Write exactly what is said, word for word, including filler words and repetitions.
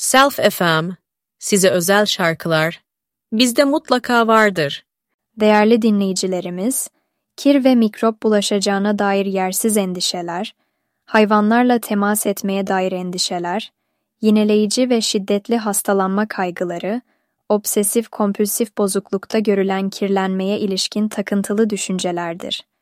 Self F M, size özel şarkılar, bizde mutlaka vardır. Değerli dinleyicilerimiz, kir ve mikrop bulaşacağına dair yersiz endişeler, hayvanlarla temas etmeye dair endişeler, yineleyici ve şiddetli hastalanma kaygıları, obsesif kompülsif bozuklukta görülen kirlenmeye ilişkin takıntılı düşüncelerdir.